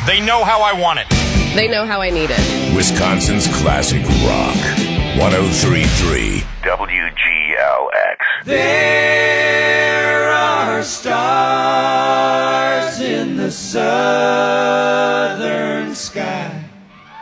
They know how I want it. They know how I need it. Wisconsin's classic rock. 103.3 WGLX. There are stars in the sun.